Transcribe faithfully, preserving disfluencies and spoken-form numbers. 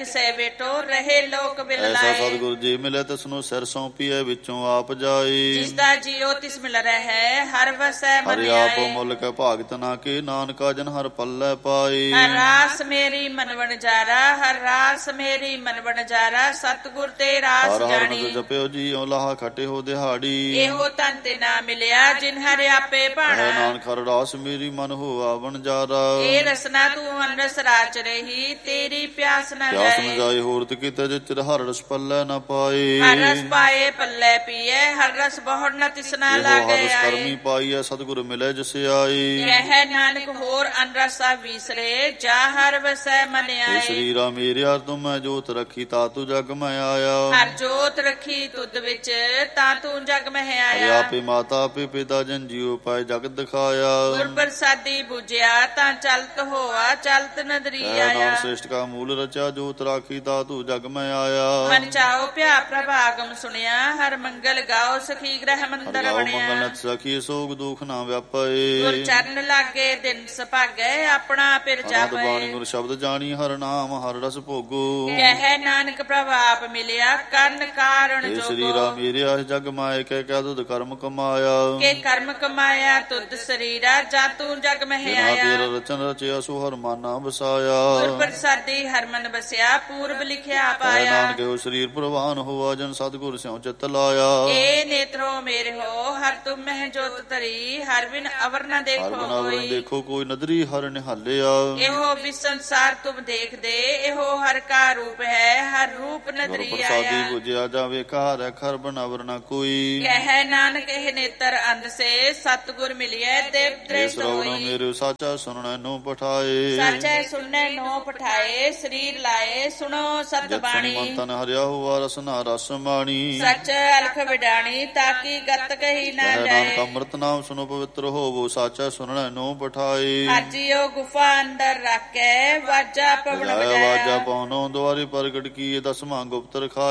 ਕਿਸੇ ਬੇਟੋ ਰਹੇ ਲੋਕ ਬਿਲ ਐਸਾ ਲਾਏ। ਸਤਿਗੁਰ ਜੀ ਮਿਲੇ ਤਿਸਨੂੰ ਸਿਰ ਸੌਂਪੀਐ ਵਿੱਚੋਂ ਆਪ ਜਾਈ। ਜਿਸ ਦਾ ਜੀਉ ਤਿਸ ਮਿਲ ਰਹਿ ਹਰ ਵਸੈ ਮਨ ਹਰਿ ਆਪ ਆਏ। ਮੁੱਲ ਕੈ ਭਾਗਤ ਨਾ ਕੀ ਨਾਨਕਾ ਜਨ ਹਰ ਪੱਲੇ ਪਾਈ। ਹਰ ਰਾਸ ਮੇਰੀ ਮਨ ਵਣਜਾਰਾ ਹਰ ਰਾਸ ਮੇਰੀ ਮਨ ਵਣਜਾਰਾ ਸਤਿਗੁਰ ਤੇ ਰਾਸ ਹਰ ਹਰ ਜਾਣੀ। ਮਤ ਜਪਿਓ ਜੀਉ ਲਾਹਾ ਖਟੇ ਹੋ ਦਿਹਾੜੀ। ਇਹੋ ਤਨ ਤੇ ਨਾ ਮਿਲਿਆ ਜਿਨ ਹਰਿ ਆਪੇ ਹੈ ਭਾਣਾ। ਨਾਨਕ ਹਰ ਰਾਸ ਮੇਰੀ ਮਨ ਹੋਆ ਵਣਜਾਰਾ। ਇਹ ਰਸਨਾ ਤੂੰ ਅਨਰਸ ਰਾਚ ਰਹੀ ਤੇਰੀ ਪਿਆਸ ਨਾ ਪਿਆਸ ਨ ਜਾਏ। ਜਾਏ ਹੋਰ ਤੇ ਕੀਤਾ ਜੇ ਚਿਰ ਹਰ ਰਸ ਪੱਲੇ ਨਾ ਪਾਏ। ਹਰ ਰਸ ਪਾਏ ਪੱਲੇ ਪੀਏ ਹਰ ਰਸ ਬਹੁੜ ਨ ਤਿਸਨਾ ਇਹੋ ਹਰ ਲਾਗੇ ਰਸ ਆਏ। ਕਰਮੀ ਪਾਈਐ ਸਤਿਗੁਰ ਮਿਲੇ ਜਿਸ ਆਈ। ਕਹਿ ਨਾਨਕ ਹੋਰ ਅਨਰਸਾ ਵੀਸਰੇ ਜਾ ਹਰ ਵਸੈ ਮਨ ਏ ਆਏ। ਸਰੀਰਾ ਮੇਰੇ ਹਰ ਤੁਮ ਮੈਂ ਜੋਤ ਰੱਖੀ ਤਾਤੂ ਜਗ ਮੈਂ ਆਇਆ। ਹਰ ਜੋਤ ਰੱਖੀ ਤੁਧ ਵਿੱਚ ਤਾਂ ਤੂੰ ਜਗ ਮਹਿ ਹਰਿ ਆਇਆ। ਆਪੇ ਮਾਤਾ ਆਪੇ ਪਿਤਾ ਜਨ ਜੀਉ ਪਾਏ ਜਗ ਦਿਖਾਇਆ। ਗੁਰ ਪ੍ਰਸਾਦੀ ਬੁਝਿਆ ਤਾਂ ਚਲਤ ਹੋਆ ਚਲਤ ਨਦਰੀ ਹੈ ਆਇਆ। ਨਾਮ ਸ੍ਰਿਸ਼ਟ ਕਾ ਮੂਲ ਰਚਾ ਜੋਤ ਰਾਖੀ ਤਾਤੂ ਜਗ ਮੈਂ ਆਇਆ। ਮਨ ਚਾਓ ਭਿਆ ਪ੍ਰਭਾਗਮ ਸੁਣਿਆ ਹਰ ਮੰਗਲ ਗਾਓ ਸਖੀ ਗ੍ਰਹਿ ਮੰਦਰ ਹਰਿ ਮੰਗਲ ਬਣਿਆ। ਨਤ ਸਖੀ ਸੋਗ ਦੁਖ ਨਾ ਗੁਰ ਵਿਆਪੇ। ਚਰਨ ਲਾਗੇ ਦਿਨ ਸੁਭਾਗੈ ਆਪਣਾ ਪਿਰ ਅਨੰਦ ਬਾਣੀ ਜਾਪੈ। ਗੁਰ ਸ਼ਬਦ ਜਾਣੀ ਹਰ ਨਾਮ ਹਰ ਰਸ ਭੋਗੋ। ਕਹਿ ਨਾਨਕ ਪ੍ਰਭਾਪ ਮਿਲਿਆ ਕਰਨ ਕਾਰਣ ਏ ਜੋਗੋ। ਸਰੀਰਾ ਮੇਰੇ ਆਸ ਜਗ ਮਾਇ ਕਹਿ ਕਹਿ ਤੁਧ ਕਰਮ ਕਮਾਇਆ। ਕੇ ਕਰਮ ਕਮਾਇਆ ਤੁਧ ਸਰੀਰਾ ਜਾ ਤੂੰ ਜਗ ਮਹਿ ਜਿਨਾ ਆਇਆ। ਤੇਰਾ ਰਚਨ ਰਚਿਆ ਸੋ ਹਰ ਮਾਨਾ ਗੁਰ ਵਸਾਇਆ। ਪ੍ਰਸਾਦੀ ਹਰਮਨ ਬਸਿਆ ਪੂਰਬ ਲਿਖਿਆ ਹੈ ਪਾਇਆ। ਨਾਨਕ ਹੋ ਸਰੀਰ ਪ੍ਰਵਾਨ ਹੋਆ ਜਨ ਸਤਿਗੁਰ ਸਿਉ ਚਿਤ ਲਾਇਆ। ਏ ਨੇਤਰੋ ਮੇਰੇ ਹੋ ਹਰ ਤੁਮ ਮਹਿ ਜੋਤ ਧਰੀ ਹਰ ਬਿਨ ਅਵਰ ਨ ਹਰ ਦੇਖੋ ਬਨਾਵਰਨ ਕੋਈ। ਦੇਖੋ ਕੋਈ ਨਦਰੀ ਹਰ ਨਿਹਾਲਿਆ। ਇਹੋ ਵੀ ਸੰਸਾਰ ਤੁਮ ਦੇਖਦੇ ਇਹੋ ਹਰ ਕਾ ਰੂਪ ਹੈ ਹਰ ਰੂਪ ਗੁਰ ਨਦਰੀ ਪ੍ਰਸਾਦੀ ਆਇਆ। ਬੁਝਿਆ ਜਾਵੇ ਘਰ ਖਰ ਬਨਾਵਰ ਨਾ ਕੋਈ। ਕਹਿ ਨਾਨਕ ਇਹ ਨੇਤਰ ਅੰਧ ਸੇ ਸਤਿਗੁਰ ਮਿਲਿਐ ਦੇਵ ਜੇ ਦ੍ਰਿਸ਼ਟ ਸਰਵਣ ਹੋਈ। ਮੇਰੇ ਸਾਚਾ ਸੁਣਨੈ ਨੂੰ ਪਠਾਏ। ਸਾਚੈ ਸੁਣੈ ਨੋ ਪਠਾਏ ਸਰੀਰ ਲਾਏ ਸੁਣੋ ਸਤ ਜਤ ਸੁਣੀ ਬਾਣੀ। ਮਨ ਤਨ ਹਰਿਆ ਹੋਆ ਰਸਨਾ ਰਸ ਮਾਣੀ। ਸੱਚ ਅਲਖ ਵਿਡਾਣੀ ਤਾਕੀ ਗਤ ਕਹੀ ਨਾ ਕਹਿ ਨਾਨਕ ਜਾਏ। ਅੰਮ੍ਰਿਤ ਨਾਮ ਸੁਨੋ ਪਵਿੱਤਰ ਹੋਵੋ ਸਾਚਾ ਸੁਣਨੈ ਨੂੰ ਪਠਾਏ। ਹਾਜੀਓ ਗੁਫਾ ਅੰਦਰ ਰੱਖੈ ਵਾਜਾ ਪਵਨ ਬਜਾਇਆ ਵਾਜਾ ਵਜਾਇਆ। ਪਉਨੋ ਦੁਆਰੀ ਪ੍ਰਗਟ ਕੀਏ ਦਸਵਾਂ ਗੁਪਤ ਰਖਾਏ।